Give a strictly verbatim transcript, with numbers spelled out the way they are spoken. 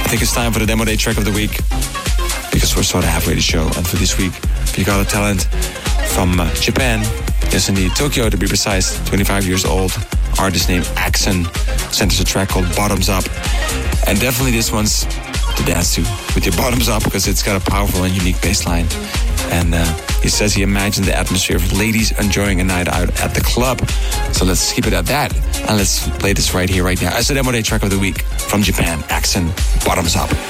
I think it's time for the Demo Day track of the week, because we're sort of halfway the show. And for this week, we got a talent from uh, Japan. Yes, indeed, Tokyo to be precise, twenty-five years old. Artist named Axon sent us a track called Bottoms Up. And definitely this one's to dance to with your bottoms up, because it's got a powerful and unique bass line. And uh, he says he imagined the atmosphere of ladies enjoying a night out at the club. So let's keep it at that. And let's play this right here, right now. As the Demo Day track of the week from Japan, Axon, Bottoms Up.